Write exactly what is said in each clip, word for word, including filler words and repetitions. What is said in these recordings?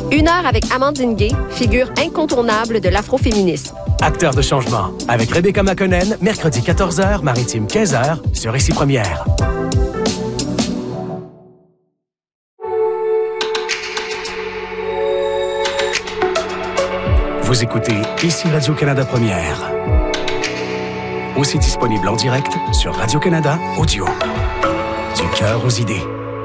Une heure avec Amandine Gay, figure incontournable de l'afroféminisme. Acteur de changement, avec Rebecca McConnell, mercredi quatorze heures, maritime quinze heures, sur Ici Première. Vous écoutez Ici Radio-Canada Première. Aussi disponible en direct sur Radio-Canada Audio. Du cœur aux idées.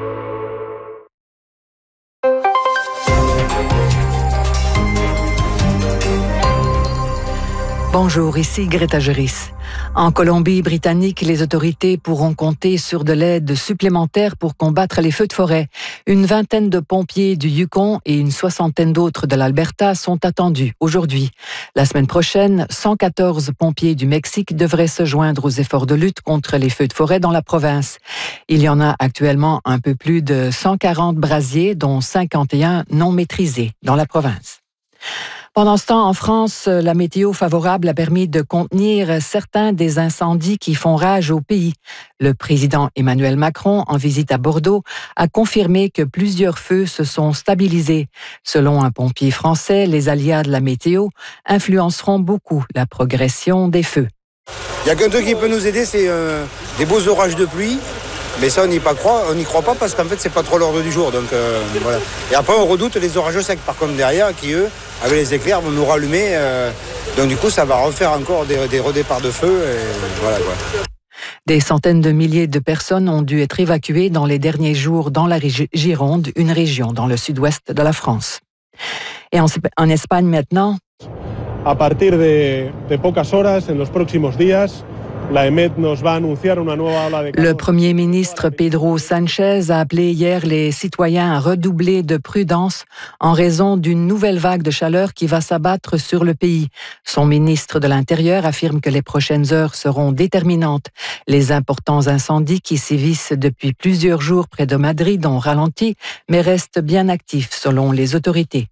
Bonjour, ici Greta Geris. En Colombie-Britannique, les autorités pourront compter sur de l'aide supplémentaire pour combattre les feux de forêt. Une vingtaine de pompiers du Yukon et une soixantaine d'autres de l'Alberta sont attendus aujourd'hui. La semaine prochaine, cent quatorze pompiers du Mexique devraient se joindre aux efforts de lutte contre les feux de forêt dans la province. Il y en a actuellement un peu plus de cent quarante brasiers, dont cinquante et un non maîtrisés dans la province. Pendant ce temps, en France, la météo favorable a permis de contenir certains des incendies qui font rage au pays. Le président Emmanuel Macron, en visite à Bordeaux, a confirmé que plusieurs feux se sont stabilisés. Selon un pompier français, les aléas de la météo influenceront beaucoup la progression des feux. Il n'y a qu'un truc qui peut nous aider, c'est euh, des beaux orages de pluie. Mais ça, on n'y pas croit, on n'y croit pas parce qu'en fait, c'est pas trop l'ordre du jour. Donc euh, voilà. Et après, on redoute les orages secs, par contre, derrière, qui eux, avec les éclairs, vont nous rallumer. Euh, donc du coup, ça va refaire encore des, des redéparts de feu. Et voilà quoi. Des centaines de milliers de personnes ont dû être évacuées dans les derniers jours dans la régi- Gironde, une région dans le sud-ouest de la France. Et en, en Espagne maintenant. A partir de, de pocas horas, en los próximos días, la E M E T nos va anunciar una nueva ola de calor. Le premier ministre Pedro Sánchez a appelé hier les citoyens à redoubler de prudence en raison d'une nouvelle vague de chaleur qui va s'abattre sur le pays. Son ministre de l'Intérieur affirme que les prochaines heures seront déterminantes. Les importants incendies qui sévissent depuis plusieurs jours près de Madrid ont ralenti, mais restent bien actifs selon les autorités.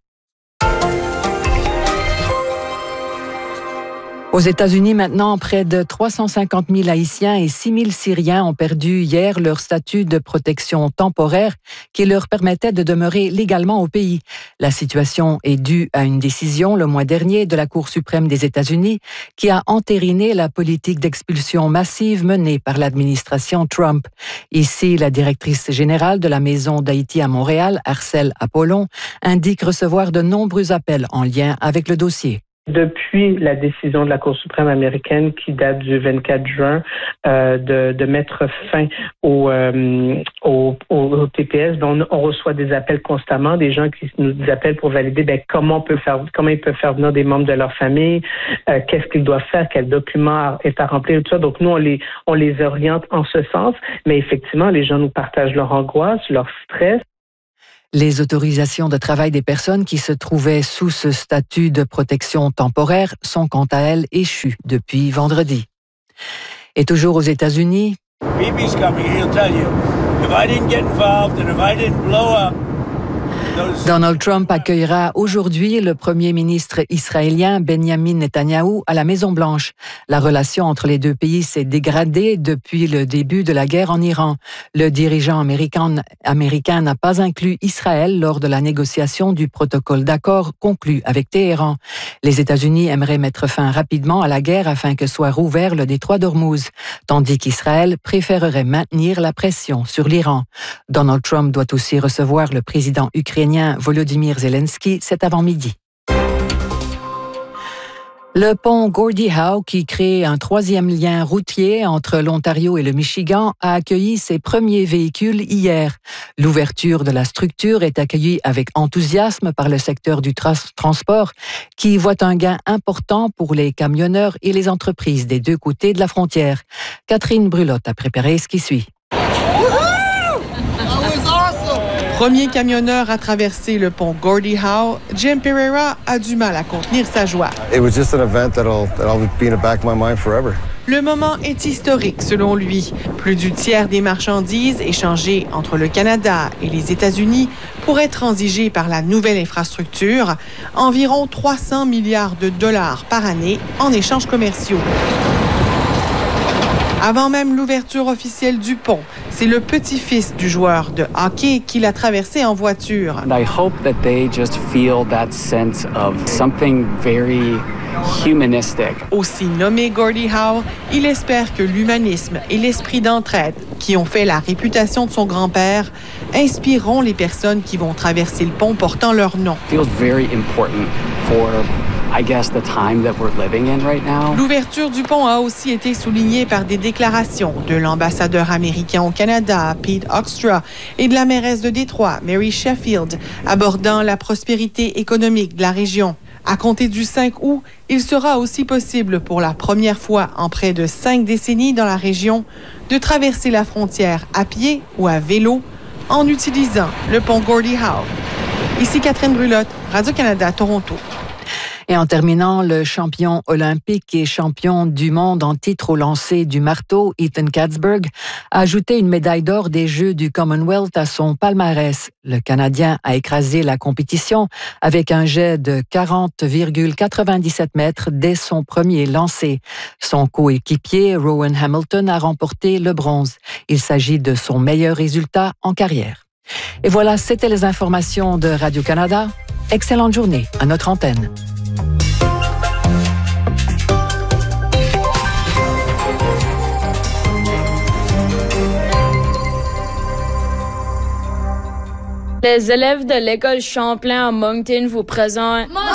Aux États-Unis, maintenant, près de trois cent cinquante mille Haïtiens et six mille Syriens ont perdu hier leur statut de protection temporaire qui leur permettait de demeurer légalement au pays. La situation est due à une décision le mois dernier de la Cour suprême des États-Unis qui a entériné la politique d'expulsion massive menée par l'administration Trump. Ici, la directrice générale de la Maison d'Haïti à Montréal, Arcelle Apollon, indique recevoir de nombreux appels en lien avec le dossier. Depuis la décision de la Cour suprême américaine qui date du vingt-quatre juin euh, de, de mettre fin au, euh, au, au, au T P S, ben on, on reçoit des appels constamment, des gens qui nous appellent pour valider ben, comment on peut faire, comment ils peuvent faire venir des membres de leur famille, euh, qu'est-ce qu'ils doivent faire, quel document est à remplir, tout ça. Donc nous on les on les oriente en ce sens, mais effectivement les gens nous partagent leur angoisse, leur stress. Les autorisations de travail des personnes qui se trouvaient sous ce statut de protection temporaire sont quant à elles échues depuis vendredi. Et toujours aux États-Unis, Bibi's coming, he'll tell you. If I didn't get involved and if I didn't blow up. Donald Trump accueillera aujourd'hui le premier ministre israélien Benjamin Netanyahou à la Maison-Blanche. La relation entre les deux pays s'est dégradée depuis le début de la guerre en Iran. Le dirigeant américain, américain n'a pas inclus Israël lors de la négociation du protocole d'accord conclu avec Téhéran. Les États-Unis aimeraient mettre fin rapidement à la guerre afin que soit rouvert le détroit d'Ormuz, tandis qu'Israël préférerait maintenir la pression sur l'Iran. Donald Trump doit aussi recevoir le président ukrainien Volodymyr Zelensky cet avant-midi. Le pont Gordie Howe, qui crée un troisième lien routier entre l'Ontario et le Michigan, a accueilli ses premiers véhicules hier. L'ouverture de la structure est accueillie avec enthousiasme par le secteur du tra- transport, qui voit un gain important pour les camionneurs et les entreprises des deux côtés de la frontière. Catherine Brulotte a préparé ce qui suit. Premier camionneur à traverser le pont Gordie Howe, Jim Pereira a du mal à contenir sa joie. It was just an event that'll, that'll be in the back of my mind forever. Le moment est historique selon lui. Plus du tiers des marchandises échangées entre le Canada et les États-Unis pourraient transiger par la nouvelle infrastructure, environ trois cents milliards de dollars par année en échanges commerciaux. Avant même l'ouverture officielle du pont, c'est le petit-fils du joueur de hockey qui l'a traversé en voiture. And I hope that they just feel that sense of something very humanistic. Aussi nommé Gordie Howe, il espère que l'humanisme et l'esprit d'entraide qui ont fait la réputation de son grand-père inspireront les personnes qui vont traverser le pont portant leur nom. Feels very important for I guess the time that we're living in right now. L'ouverture du pont a aussi été soulignée par des déclarations de l'ambassadeur américain au Canada, Pete Hoekstra, et de la mairesse de Détroit, Mary Sheffield, abordant la prospérité économique de la région. À compter du cinq août, il sera aussi possible pour la première fois en près de cinq décennies dans la région de traverser la frontière à pied ou à vélo en utilisant le pont Gordie Howe. Ici Catherine Brulotte, Radio-Canada, Toronto. Et en terminant, le champion olympique et champion du monde en titre au lancer du marteau, Ethan Katzberg, a ajouté une médaille d'or des Jeux du Commonwealth à son palmarès. Le Canadien a écrasé la compétition avec un jet de quarante virgule quatre-vingt-dix-sept mètres dès son premier lancer. Son coéquipier, Rowan Hamilton, a remporté le bronze. Il s'agit de son meilleur résultat en carrière. Et voilà, c'était les informations de Radio-Canada. Excellente journée à notre antenne. Les élèves de l'école Champlain à Moncton vous présentent